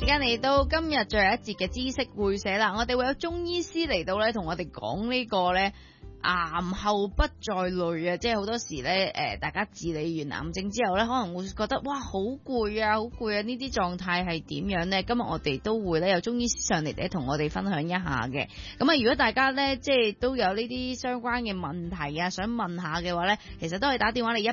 時間嚟到今日最後一節嘅知識會社啦，我哋會有中醫師嚟到咧，同我哋講呢個咧癌後不再累啊，即係好多時咧大家治理完癌症之後咧，可能會覺得哇好攰啊，好攰啊，呢啲狀態係點樣呢？今日我哋都會咧有中醫師上嚟咧，同我哋分享一下嘅。咁啊，如果大家咧即係都有呢啲相關嘅問題啊，想問下嘅話咧，其實都可以打電話嚟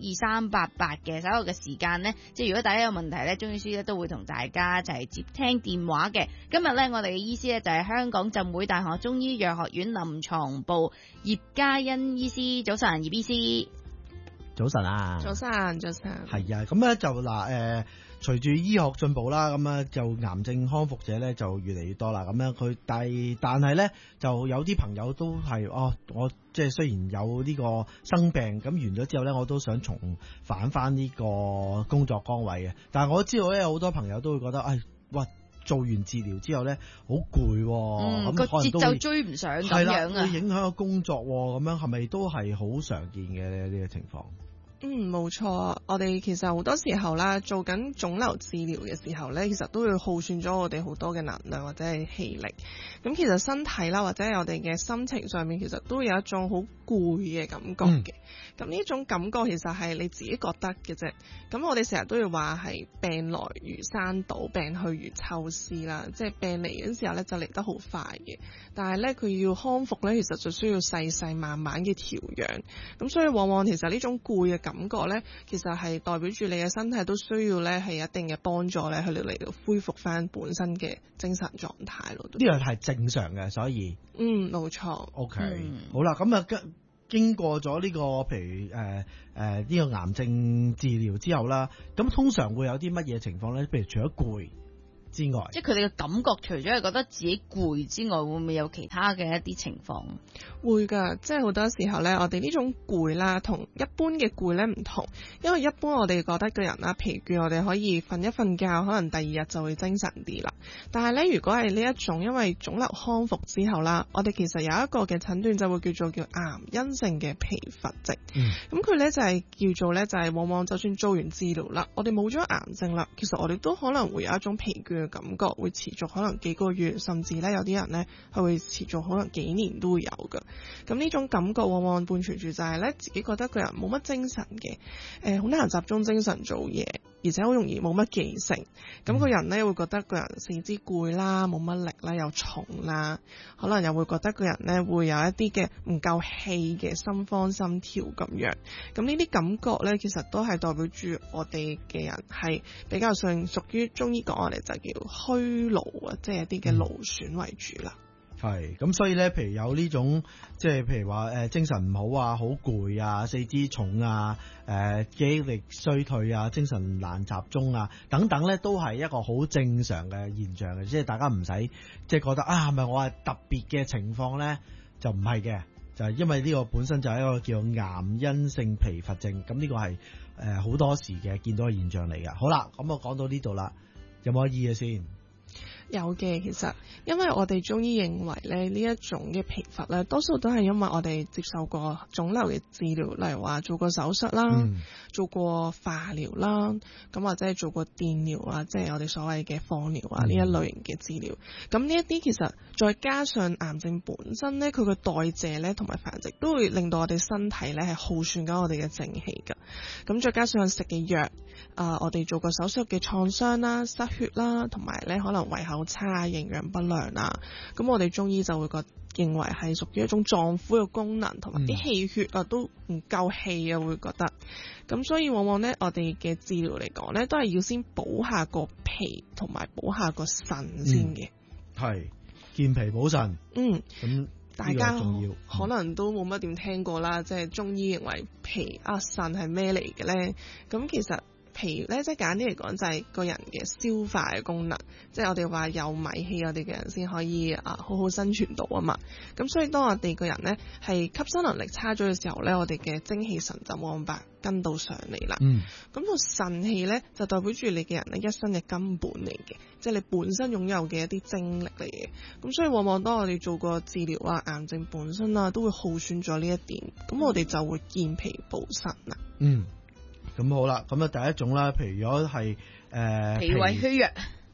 1872388嘅。稍後嘅時間呢，即係如果大家有問題咧，中醫師咧都會同大家一齊接聽電話嘅。今日咧我哋嘅醫師咧就係香港浸會大學中醫藥學院臨床部葉嘉欣醫師。早晨，葉醫師。 早晨啊， 早晨。 係啊，咁咧就嗱隨住醫學進步啦，咁啊就癌症康復者咧就越嚟越多啦。咁樣佢但係咧就有啲朋友都係我即係雖然有呢個生病，咁完咗之後咧，我都想重返翻呢個工作崗位嘅。但係我知道咧，好多朋友都會覺得，哇！做完治療之後咧，好攰，咁個節奏可能都會追唔上咁樣啊， 會影響個工作，咁樣係咪都係好常見嘅呢個情況？ 冇錯，我哋其實好多時候啦，做緊腫瘤治療嘅時候呢，其實都會耗損咗我哋好多嘅能量或者係氣力。咁其實身體啦，或者係我哋嘅心情上面，其實都有一種好攰嘅感覺嘅。咁呢種感覺其實係你自己覺得嘅啫。咁我哋成日都要話係病來如山倒，病去如抽絲啦。即係病嚟嗰時候呢，就嚟得好快嘅，但係呢，佢要康復呢，其實就需要細細慢慢嘅調養。咁所以往往其實呢種攰嘅感覺呢，其實係代表住你嘅身體都需要呢係一定嘅幫助呢，去嚟到恢復翻本身嘅精神狀態咯。 呢個係正常嘅，所以冇錯。 OK，好啦，咁啊經過咗呢個譬如呢個癌症治療之後啦，咁通常會有啲乜嘢情況呢？譬如除咗攰之外， 即係佢哋嘅感覺，除咗係覺得自己攰之外，會唔會有其他嘅一啲情況？ 會㗎，即係好多時候呢，我哋呢種攰啦，同一般嘅攰呢唔同。因為一般我哋覺得個人啦疲倦，我哋可以瞓一瞓覺，可能第二日就會精神啲啦。但係呢，如果係呢一種因為腫瘤康復之後啦，我哋其實有一個嘅診斷就會叫癌因性嘅疲乏症。咁佢呢就係叫做呢，就係往往就算做完治療啦，我哋冇咗癌症啦，其實我哋都可能會有一種疲倦嘅感覺，會持續可能幾個月，甚至呢，有啲人呢係會持續可能幾年都會有㗎。咁呢種感覺往往伴隨住就係咧，自己覺得個人冇乜精神嘅，好難集中精神做嘢，而且好容易冇乜記性。咁個人咧會覺得個人四肢攰啦，冇乜力啦，又重啦，可能又會覺得個人咧會有一啲嘅唔夠氣嘅心慌心跳咁樣。咁呢啲感覺咧，其實都係代表住我哋嘅人係比較上屬於中醫講我哋就叫虛勞啊，即係一啲嘅勞損為主啦。 係咁，所以咧，譬如有呢種即係譬如話精神唔好啊，好攰啊，四肢重啊，記憶力衰退啊，精神難集中啊，等等咧，都係一個好正常嘅現象嘅，即係大家唔使即係覺得係咪我係特別嘅情況咧？就唔係嘅，就係因為呢個本身就係一個叫癌因性疲乏症，咁呢個係好多時嘅見到嘅現象嚟嘅。好啦，咁我講到呢度啦，有冇可以嘅先？ 有嘅，其實因為我哋中醫認為咧，呢一種嘅疲乏咧，多數都係因為我哋接受過腫瘤嘅治療，例如話做過手術啦，做過化療啦，咁或者係做過電療啊，即係我哋所謂嘅放療啊呢一類型嘅治療。咁呢一啲其實再加上癌症本身咧，佢個代謝咧同埋繁殖都會令到我哋身體咧係耗損緊我哋嘅正氣㗎。咁再加上食嘅藥，我哋做過手術嘅創傷啦、失血啦，同埋咧可能胃口差、營養不良啊，咁我哋中醫就會認為係屬於一種臟腑嘅功能，同埋啲氣血啊都唔夠氣啊，會覺得。咁所以往往呢，我哋嘅治療嚟講呢，都係要先補下個脾，同埋補下個腎先嘅。 係健脾補腎。咁大家可能都冇乜點聽過啦，即係中醫認為脾腎係咩嚟嘅呢？咁其實脾咧，即係簡單啲嚟講，就係個人嘅消化嘅功能。即係我哋話有米氣，我哋嘅人先可以好好生存到啊嘛。咁所以當我哋個人咧係吸收能力差咗嘅時候咧，我哋嘅精氣神就冇辦法跟到上嚟啦。咁個腎氣咧就代表住你嘅人咧一生嘅根本嚟嘅，即係你本身擁有嘅一啲精力嚟嘅。咁所以往往當我哋做過治療啊，癌症本身啊都會耗損咗呢一點，咁我哋就會健脾補腎啦。 咁好啦，咁啊第一種啦，譬如如果係脾胃虛弱，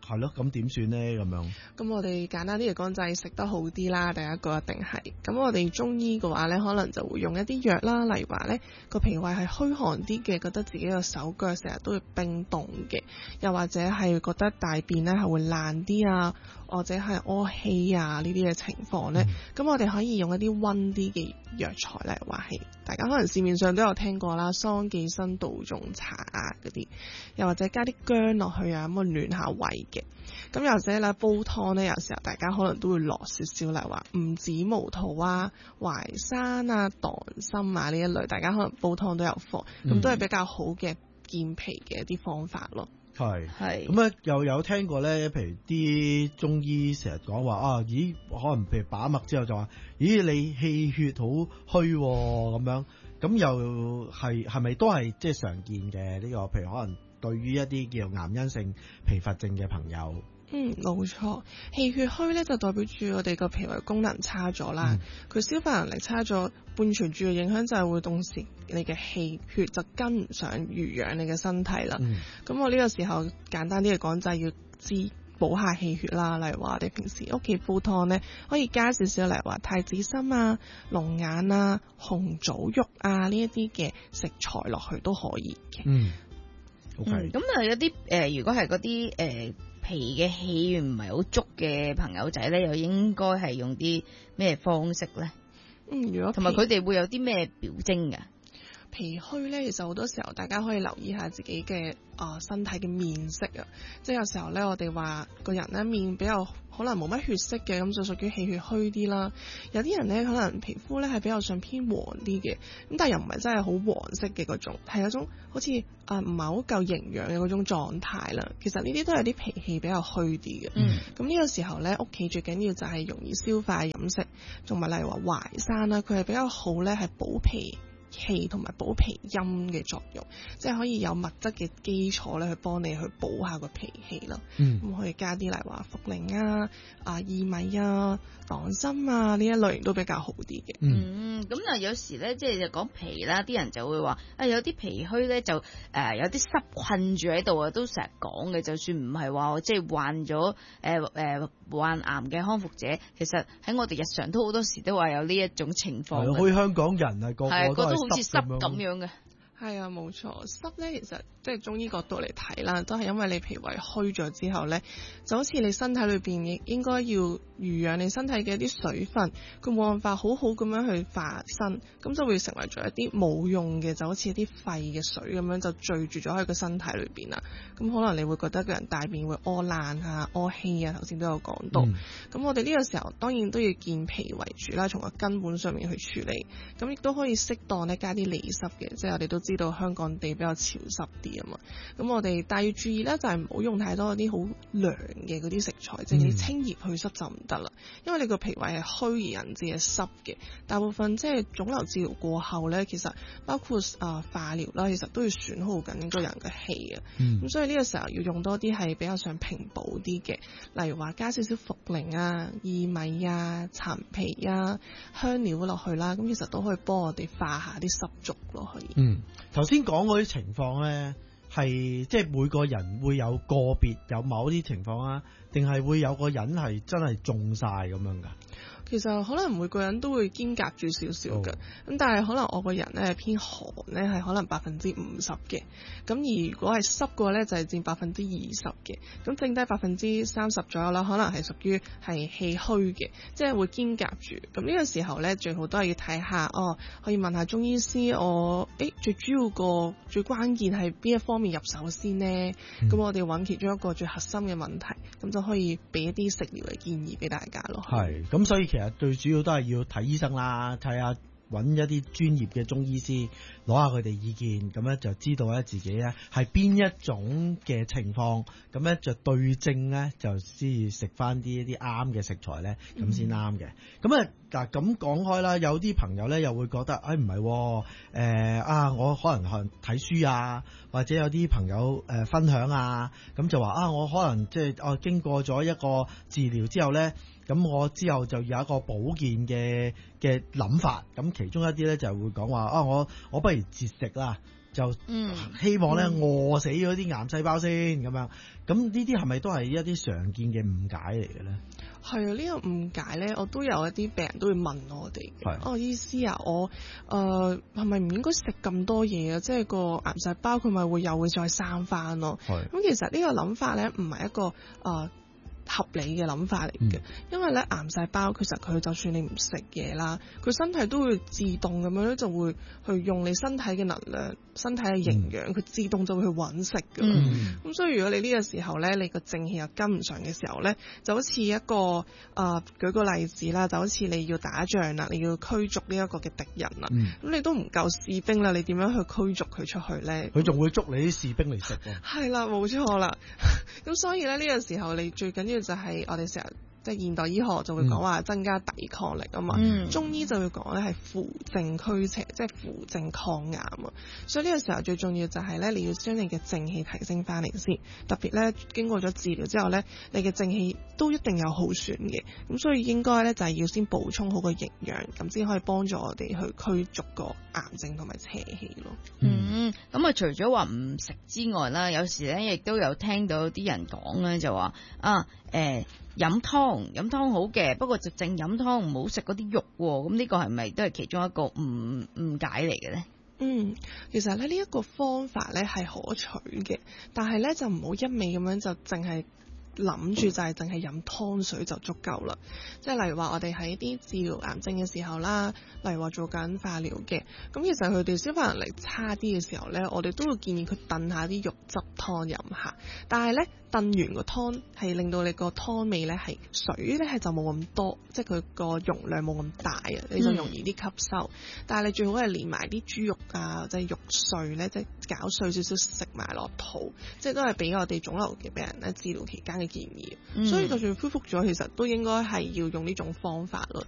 係咯，咁點算呢？咁樣？ 咁我哋簡單啲嚟講就係食得好啲啦，第一個一定係。咁我哋中醫嘅話呢，可能就會用一啲藥啦，例如話呢個脾胃係虛寒啲嘅，覺得自己個手腳成日都會冰凍嘅，又或者係覺得大便呢係會爛啲啊，或者係屙稀啊呢啲嘅情況呢。咁我哋可以用一啲溫啲嘅藥材嚟話係，大家可能市面上都有聽過啦，桑寄生杜仲茶啊嗰啲，又或者加啲薑落去啊，咁啊暖下胃嘅。咁又或者咧煲湯咧，有時候大家可能都會落少少嚟話吳子毛肚啊、淮山啊、黨參啊呢一類，大家可能煲湯都有放，咁都係比較好嘅健脾嘅一啲方法咯。 係係咁啊，又有聽過咧，譬如啲中醫成日講話啊，咦，可能譬如把脈之後就話，咦，你氣血好虛咁樣，咁又係咪都係即係常見嘅呢個？譬如可能對於一啲叫癌因性疲乏症嘅朋友。 冇錯，氣血虛咧就代表住我哋個脾胃功能差咗啦，佢消化能力差咗，伴隨住嘅影響就係會凍時你嘅氣血就跟唔上濡養你嘅身體啦。咁我呢個時候簡單啲嚟講就係要補下氣血啦，例如話我哋平時屋企煲湯咧，可以加少少例如話太子參啊、龍眼啊、紅棗肉啊呢一啲嘅食材落去都可以嘅。 OK， 咁啊有啲如果係嗰啲脾嘅氣源唔係好足嘅朋友仔咧，又應該係用啲咩方式咧？ 如果同埋佢哋會有啲咩表徵㗎？ 脾虛咧，其實好多時候大家可以留意下自己嘅身體嘅面色啊，即係有時候咧，我哋話個人咧面比較可能冇乜血色嘅，咁就屬於氣血虛啲啦。有啲人咧可能皮膚咧係比較上偏黃啲嘅，咁但係又唔係真係好黃色嘅嗰種，係嗰種好似唔係好夠營養嘅嗰種狀態啦。其實呢啲都係啲脾氣比較虛啲嘅。咁呢個時候咧，屋企最緊要就係容易消化嘅飲食，同埋例如話淮山啦，佢係比較好咧，係補脾氣同埋補脾陰嘅作用，即係可以有物質嘅基礎咧，去幫你去補下個脾氣啦。咁可以加啲嚟話茯苓啊、薏米啊、黨參啊呢一類型都比較好啲嘅。 咁啊有時咧，即係就講脾啦，啲人就會話有啲脾虛咧就有啲濕困住喺度啊，都成日講嘅。就算唔係話即係患咗患癌嘅康復者，其實喺我哋日常都好多時都話有呢一種情況。 係好似香港人啊，個個都好似濕咁樣嘅。 係啊，冇錯，濕咧其實即係中醫角度嚟睇啦，都係因為你脾胃虛咗之後咧，就好似你身體裏邊應該要濡養你身體嘅一啲水分，佢冇辦法好好咁樣去化身，咁就會成為咗一啲冇用嘅，就好似一啲廢嘅水咁樣就聚住咗喺個身體裏邊啦。咁可能你會覺得個人大便會屙爛啊、屙稀啊，頭先都有講到。咁我哋呢個時候當然都要健脾為主啦，從個根本上面去處理。咁亦都可以適當咧加啲利濕嘅，即係我哋都知道香港地比較潮濕啲啊嘛，咁我哋但係要注意咧，就係唔好用太多啲好涼嘅嗰啲食材，即係你清熱去濕就唔得啦，因為你個脾胃係虛而引致係濕嘅。大部分即係腫瘤治療過後咧，其實包括化療啦，其實都要損耗緊個人嘅氣啊。咁所以呢個時候要用多啲係比較上平補啲嘅，例如話加少少茯苓啊、薏米啊、陳皮啊、香料落去啦，咁其實都可以幫我哋化下啲濕濁咯，可以。 頭先講嗰啲情況咧，係即係每個人會有個別有某啲情況啊，定係會有個人係真係中晒咁樣噶？ 其實可能每個人都會兼夾住少少嘅，咁但係可能我個人咧偏寒咧係可能50%嘅，咁而如果係濕嘅話咧就係佔20%嘅，咁剩低30%左右啦，可能係屬於係氣虛嘅，即係會兼夾住。咁呢個時候咧最好都係要睇下可以問下中醫師，最主要最關鍵係邊一方面入手先呢？咁我哋揾其中一個最核心嘅問題，咁就可以俾一啲食療嘅建議俾大家咯。 係，咁所以其實最主要都係要睇醫生啦，睇下揾一啲專業嘅中醫師攞下佢哋意見，咁咧就知道咧自己咧係邊一種嘅情況，咁咧就對症咧就先食翻一啲啱嘅食材咧，咁先啱嘅。咁嗱咁講開啦，有啲朋友咧又會覺得唔係，我可能睇書啊，或者有啲朋友分享啊，咁就話我可能即係經過咗一個治療之後咧。咁我之後就有一個保健嘅諗法，咁其中一啲咧就會講話我不如節食啦， 就希望咧餓死咗啲癌細胞先咁樣。咁呢啲係咪都係一啲常見嘅誤解嚟嘅咧？ 係啊，呢個誤解咧，我都有一啲病人都會問我哋嘅。哦，醫師啊，我係咪唔應該食咁多嘢啊？即係個癌細胞佢咪會又會再生翻咯。咁其實呢個諗法咧，唔係一個合理嘅諗法嚟嘅，因為咧癌細胞其實佢就算你唔食嘢啦，佢身體都會自動咁樣咧就會去用你身體嘅能量、身體嘅營養，佢自動就會去揾食㗎。咁所以如果你呢個時候咧，你個正氣又跟唔上嘅時候咧，就好似一個舉個例子啦，就好似你要打仗啦，你要驅逐呢一個嘅敵人啦，咁你都唔夠士兵啦，你點樣去驅逐佢出去咧？ 佢仲會捉你啲士兵嚟食喎。係啦，冇錯啦。咁所以咧呢個時候你最緊要就係我哋成日即係現代醫學就會講話增加抵抗力啊嘛，中醫就會講咧係扶正驅邪，即係扶正抗癌啊。所以呢個時候最重要就係咧，你要將你嘅正氣提升翻嚟先。特別咧經過咗治療之後咧，你嘅正氣都一定有好轉嘅。咁所以應該咧就係要先補充好個營養，咁先可以幫助我哋去驅逐個癌症同埋邪氣咯。 咁除咗話唔食之外啦，有時咧亦都有聽到啲人講咧，就話飲湯好嘅，不過就淨飲湯，唔好食嗰啲肉喎。咁呢個係咪都係其中一個誤解嚟嘅咧？ 其實咧呢一個方法咧係可取嘅，但係咧就唔好一味咁樣就淨係諗住就係淨係飲湯水就足夠啦。即係例如話我哋喺啲治療癌症嘅時候啦，例如話做緊化療嘅，咁其實佢哋消化能力差啲嘅時候咧，我哋都會建議佢燉下啲肉汁湯飲下。但係咧燉完個湯係令到你個湯味咧係水咧係就冇咁多，即係佢個容量冇咁大啊，你就容易啲吸收。但係你最好係連埋啲豬肉啊或者肉碎咧，即係攪碎少少食埋落肚，即係都係俾我哋腫瘤嘅病人咧治療期間嘅建議。所以就算恢復咗，其實都應該係要用呢種方法咯。